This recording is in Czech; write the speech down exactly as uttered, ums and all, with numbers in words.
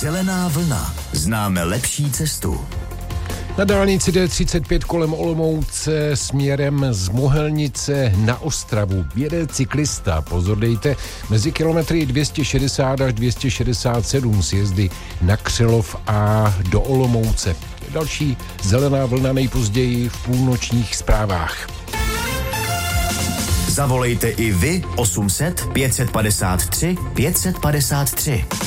Zelená vlna. Známe lepší cestu. Na dálnici D třicet pět kolem Olomouce směrem z Mohelnice na Ostravu jede cyklista. Pozor dejte, mezi kilometry dvě stě šedesát až dvě stě šedesát sedm sjezdy na Křelov a do Olomouce. Další zelená vlna nejpozději v půlnočních zprávách. Zavolejte i vy osm set pět set padesát tři pět set padesát tři.